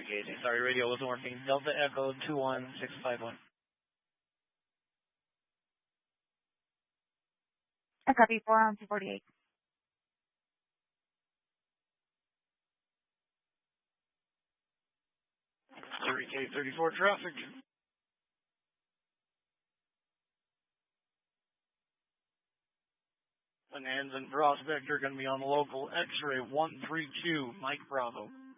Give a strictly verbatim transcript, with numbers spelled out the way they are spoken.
Engaging. Sorry, radio wasn't working. Delta Echo two one six five one. I copy four on two forty-eight. three K thirty-four traffic. Bonanza and Prospect are going to be on local X-ray one three two, Mike Bravo.